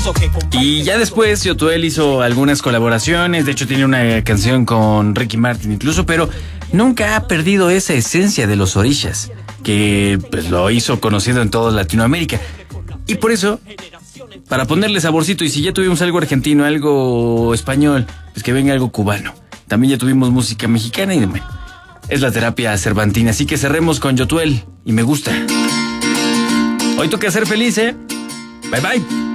Y ya después Yotuel hizo algunas colaboraciones, de hecho tiene una canción con Ricky Martin incluso, pero nunca ha perdido esa esencia de los orishas, que pues lo hizo conocido en toda Latinoamérica. Y por eso, para ponerle saborcito, y si ya tuvimos algo argentino, algo español, pues que venga algo cubano. También ya tuvimos música mexicana y bueno, es la terapia cervantina. Así que cerremos con Yotuel y Me Gusta. Hoy toca ser feliz, ¿eh? Bye bye.